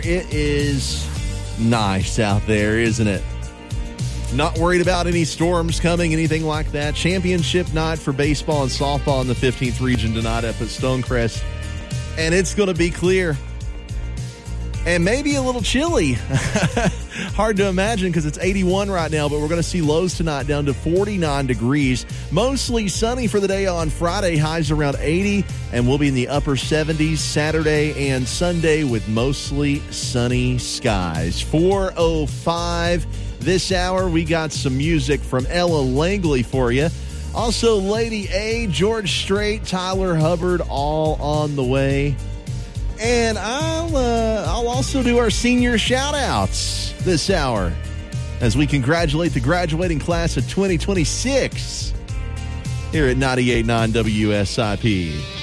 It is nice out there, isn't it? Not worried about any storms coming, anything like that. Championship night for baseball and softball in the 15th region tonight up at Stonecrest. And it's going to be clear. And maybe a little chilly. Hard to imagine because it's 81 right now, but we're going to see lows tonight down to 49 degrees. Mostly sunny for the day on Friday, highs around 80, and we'll be in the upper 70s Saturday and Sunday with mostly sunny skies. 4:05 this hour, we got some music from Ella Langley for you. Also, Lady A, George Strait, Tyler Hubbard, all on the way. And I'll also do our senior shout-outs this hour as we congratulate the graduating class of 2026 here at 98.9 WSIP.